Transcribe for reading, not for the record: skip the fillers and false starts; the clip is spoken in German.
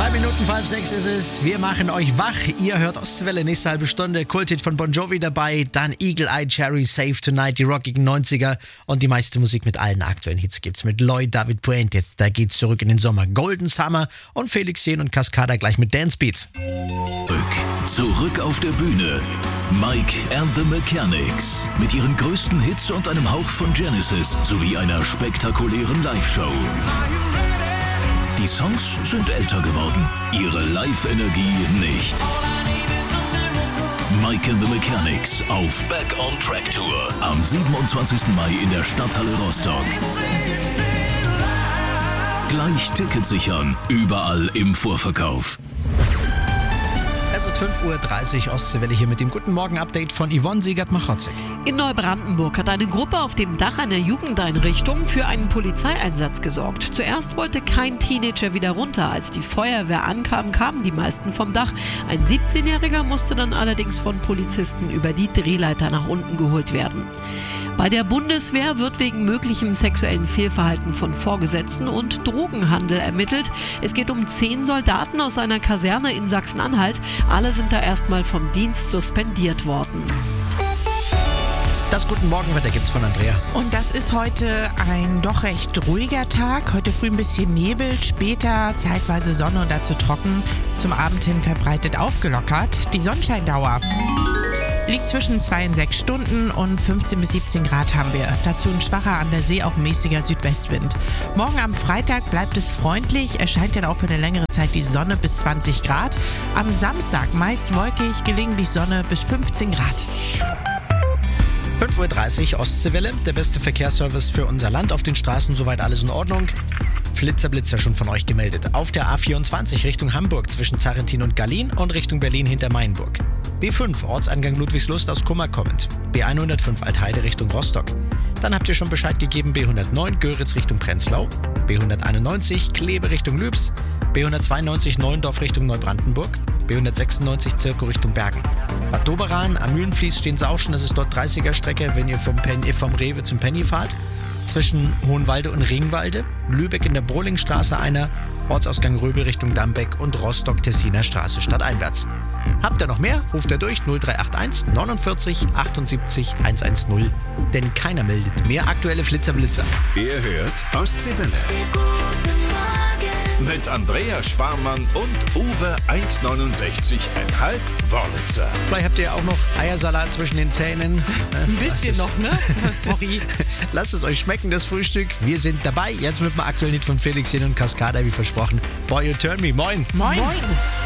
5:06 ist es. Wir machen euch wach. Ihr hört Ostwelle, nächste halbe Stunde. Kulthit von Bon Jovi dabei. Dann Eagle Eye Cherry, Save Tonight, die rockigen 90er. Und die meiste Musik mit allen aktuellen Hits gibt's mit Lloyd David Puente. Da geht's zurück in den Sommer. Golden Summer und Felix Jähn und Cascada gleich mit Dance Beats. Zurück auf der Bühne. Mike and the Mechanics. Mit ihren größten Hits und einem Hauch von Genesis sowie einer spektakulären Live-Show. Die Songs sind älter geworden, ihre Live-Energie nicht. Mike and the Mechanics auf Back on Track Tour am 27. Mai in der Stadthalle Rostock. Gleich Tickets sichern, überall im Vorverkauf. Es ist 5:30 Uhr, Ostwelle hier mit dem Guten Morgen-Update von Yvonne Siegert-Machotzek. In Neubrandenburg hat eine Gruppe auf dem Dach einer Jugendeinrichtung für einen Polizeieinsatz gesorgt. Zuerst wollte kein Teenager wieder runter. Als die Feuerwehr ankam, kamen die meisten vom Dach. Ein 17-Jähriger musste dann allerdings von Polizisten über die Drehleiter nach unten geholt werden. Bei der Bundeswehr wird wegen möglichem sexuellen Fehlverhalten von Vorgesetzten und Drogenhandel ermittelt. Es geht um 10 Soldaten aus einer Kaserne in Sachsen-Anhalt. Alle sind da erstmal vom Dienst suspendiert worden. Das Guten Morgenwetter gibt's von Andrea. Und das ist heute ein doch recht ruhiger Tag. Heute früh ein bisschen Nebel, später zeitweise Sonne und dazu trocken. Zum Abend hin verbreitet aufgelockert. Die Sonnenscheindauer liegt zwischen 2 und 6 Stunden und 15 bis 17 Grad haben wir. Dazu ein schwacher, an der See auch mäßiger Südwestwind. Morgen am Freitag bleibt es freundlich, erscheint dann auch für eine längere Zeit die Sonne bis 20 Grad. Am Samstag meist wolkig, gelegentlich Sonne bis 15 Grad. 5:30 Uhr, Ostseewelle, der beste Verkehrsservice für unser Land. Auf den Straßen soweit alles in Ordnung. Blitzer schon von euch gemeldet. Auf der A24 Richtung Hamburg zwischen Zarrentin und Gallien und Richtung Berlin hinter Mainburg. B5 Ortseingang Ludwigslust aus Kummer kommend. B105 Altheide Richtung Rostock. Dann habt ihr schon Bescheid gegeben, B109 Göritz Richtung Prenzlau. B191 Kleve Richtung Lübs. B192 Neuendorf Richtung Neubrandenburg. B196 Zirko Richtung Bergen. Bad Doberan, am Mühlenfließ stehen sie auch schon. Das ist dort 30er Strecke, wenn ihr vom Rewe zum Penny fahrt. Zwischen Hohenwalde und Ringwalde. Lübeck in der Brohlingstraße einer. Ortsausgang Röbel Richtung Dambeck und Rostock-Tessiner Straße stadteinwärts. Habt ihr noch mehr? Ruft ihr durch 0381 49 78 110. Denn keiner meldet mehr aktuelle Flitzer-Blitzer. Ihr hört Ostseewelle. Mit Andrea Sparmann und Uwe 1,69,5 Wörlitzer. Vielleicht habt ihr auch noch Eiersalat zwischen den Zähnen. Ein bisschen noch, ne? Sorry. Lasst es euch schmecken, das Frühstück. Wir sind dabei. Jetzt mit dem aktuellen Lied von Felix Jähn und Cascada, wie versprochen. Boy, you turn me. Moin. Moin. Moin.